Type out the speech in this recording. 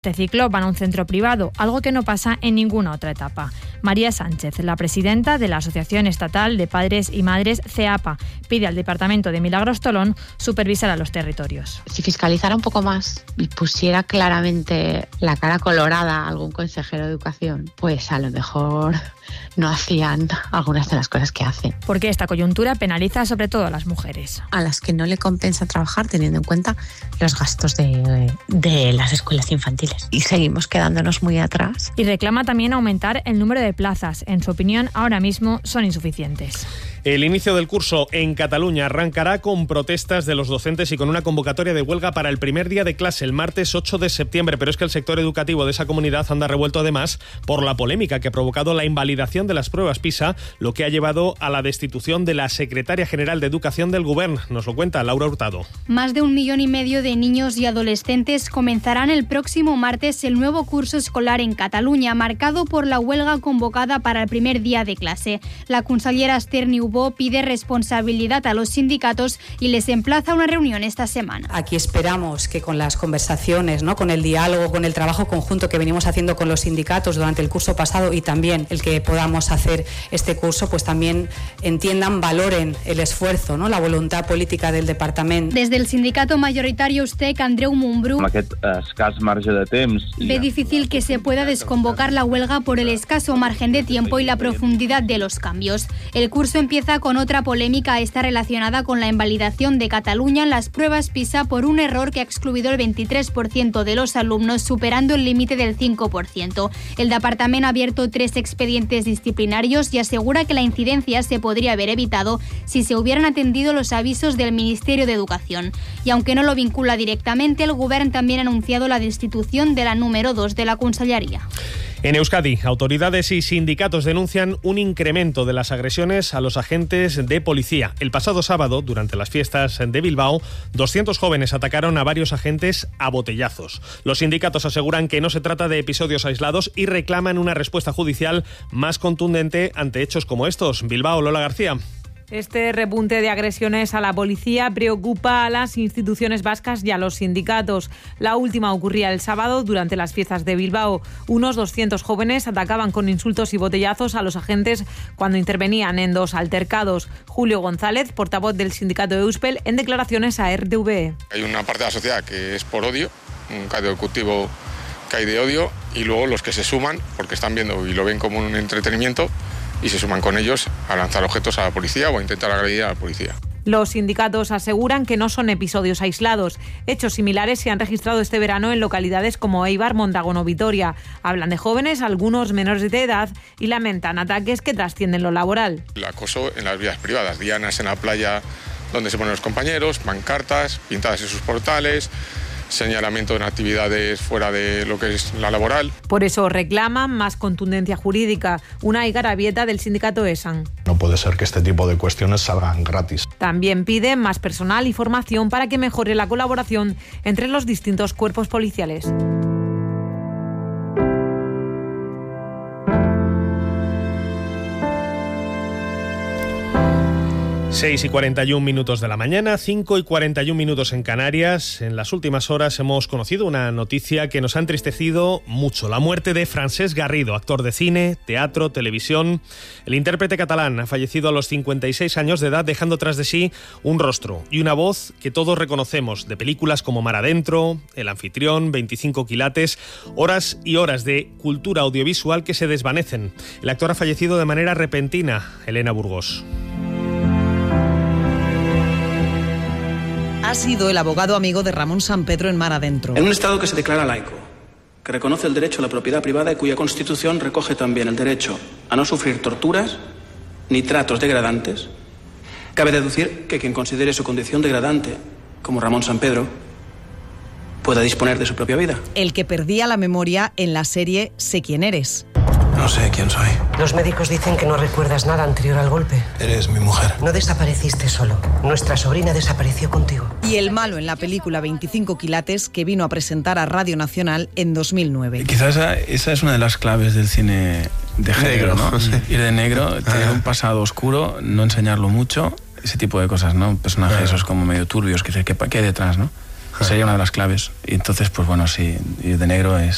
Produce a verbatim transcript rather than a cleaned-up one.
Este ciclo van a un centro privado, algo que no pasa en ninguna otra etapa. María Sánchez, la presidenta de la Asociación Estatal de Padres y Madres CEAPA, pide al Departamento de Milagros Tolón supervisar a los territorios. Si fiscalizara un poco más y pusiera claramente la cara colorada a algún consejero de educación, pues a lo mejor no hacían algunas de las cosas que hacen. Porque esta coyuntura penaliza sobre todo a las mujeres. A las que no le compensa trabajar teniendo en cuenta los gastos de, de las escuelas infantiles. Y seguimos quedándonos muy atrás. Y reclama también aumentar el número de plazas. En su opinión, ahora mismo son insuficientes. El inicio del curso en Cataluña arrancará con protestas de los docentes y con una convocatoria de huelga para el primer día de clase, el martes ocho de septiembre. Pero es que el sector educativo de esa comunidad anda revuelto además por la polémica que ha provocado la invalidación de las pruebas PISA, lo que ha llevado a la destitución de la secretaria general de Educación del Govern. Nos lo cuenta Laura Hurtado. Más de un millón y medio de niños y adolescentes comenzarán el próximo martes el nuevo curso escolar en Cataluña, marcado por la huelga convocada para el primer día de clase. La consellera Esther Niubó pide responsabilidad a los sindicatos y les emplaza a una reunión esta semana. Aquí esperamos que con las conversaciones, ¿no?, con el diálogo, con el trabajo conjunto que venimos haciendo con los sindicatos durante el curso pasado y también el que podamos hacer este curso, pues también entiendan, valoren el esfuerzo, ¿no?, la voluntad política del departamento. Desde el sindicato mayoritario USTEC, Andreu Montbrú ve difícil que se pueda desconvocar la huelga por el escaso margen de tiempo y la profundidad de los cambios. El curso empieza con otra polémica, esta relacionada con la invalidación de Cataluña en las pruebas PISA por un error que ha excluido el veintitrés por ciento de los alumnos, superando el límite del cinco por ciento. El departamento ha abierto tres expedientes disciplinarios y asegura que la incidencia se podría haber evitado si se hubieran atendido los avisos del Ministerio de Educación. Y aunque no lo vincula directamente, el Govern también ha anunciado la destitución de la número dos de la Conselleria. En Euskadi, autoridades y sindicatos denuncian un incremento de las agresiones a los agentes de policía. El pasado sábado, durante las fiestas de Bilbao, doscientos jóvenes atacaron a varios agentes a botellazos. Los sindicatos aseguran que no se trata de episodios aislados y reclaman una respuesta judicial más contundente ante hechos como estos. Bilbao, Lola García. Este repunte de agresiones a la policía preocupa a las instituciones vascas y a los sindicatos. La última ocurría el sábado durante las fiestas de Bilbao. Unos doscientos jóvenes atacaban con insultos y botellazos a los agentes cuando intervenían en dos altercados. Julio González, portavoz del sindicato de Euspel, en declaraciones a R T V E. Hay una parte de la sociedad que es por odio, un caldo de cultivo que hay de odio, y luego los que se suman porque están viendo y lo ven como un entretenimiento y se suman con ellos a lanzar objetos a la policía o a intentar agredir a la policía. Los sindicatos aseguran que no son episodios aislados. Hechos similares se han registrado este verano en localidades como Eibar, Mondragón o Vitoria. Hablan de jóvenes, algunos menores de edad, y lamentan ataques que trascienden lo laboral. El acoso en las vías privadas, dianas en la playa donde se ponen los compañeros, pancartas pintadas en sus portales, señalamiento en actividades fuera de lo que es la laboral. Por eso reclaman más contundencia jurídica. Unai Garabieta, del sindicato ESAN. No puede ser que este tipo de cuestiones salgan gratis. También piden más personal y formación para que mejore la colaboración entre los distintos cuerpos policiales. seis y cuarenta y un minutos de la mañana, cinco y cuarenta y un minutos en Canarias. En las últimas horas hemos conocido una noticia que nos ha entristecido mucho. La muerte de Francesc Garrido, actor de cine, teatro, televisión. El intérprete catalán ha fallecido a los cincuenta y seis años de edad, dejando tras de sí un rostro y una voz que todos reconocemos, de películas como Mar Adentro, El Anfitrión, veinticinco quilates, horas y horas de cultura audiovisual que se desvanecen. El actor ha fallecido de manera repentina. Elena Burgos. Ha sido el abogado amigo de Ramón Sampedro en Mar Adentro. En un Estado que se declara laico, que reconoce el derecho a la propiedad privada y cuya Constitución recoge también el derecho a no sufrir torturas ni tratos degradantes, cabe deducir que quien considere su condición degradante, como Ramón Sampedro, pueda disponer de su propia vida. El que perdía la memoria en la serie Sé quién eres. No sé quién soy. Los médicos dicen que no recuerdas nada anterior al golpe. Eres mi mujer. No desapareciste solo. Nuestra sobrina desapareció contigo. Y el malo en la película veinticinco quilates que vino a presentar a Radio Nacional en dos mil nueve. Quizás esa, esa es una de las claves del cine de género, ¿no? Sí. Ir de negro, tener un pasado oscuro, no enseñarlo mucho, ese tipo de cosas, ¿no? Personajes ah. esos como medio turbios, que dices, ¿qué, qué hay detrás, no? Ah. Sería una de las claves. Y entonces, pues bueno, sí, ir de negro es...